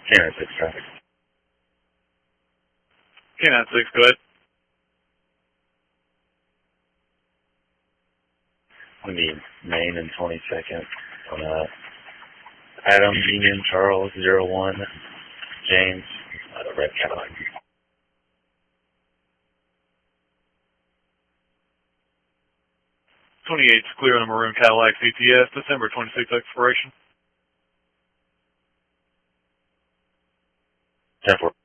Canine 6 traffic. Canine 6, go ahead. We need Main and 22nd on Adam, Union, Charles, 01, James, red Cadillac. 28's clear on the maroon Cadillac CTS, December 26th expiration. 10-4.